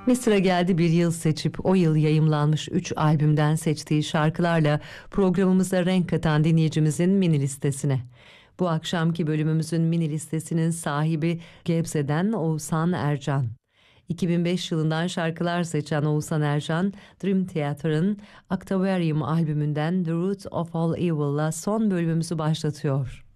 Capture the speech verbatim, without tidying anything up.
Ve sıra geldi bir yıl seçip o yıl yayımlanmış üç albümden seçtiği şarkılarla programımıza renk katan dinleyicimizin mini listesine. Bu akşamki bölümümüzün mini listesinin sahibi Gebze'den Oğuzhan Ercan. iki bin beş yılından şarkılar seçen Oğuzhan Ercan, Dream Theater'ın Octavarium albümünden The Root of All Evil'la son bölümümüzü başlatıyor.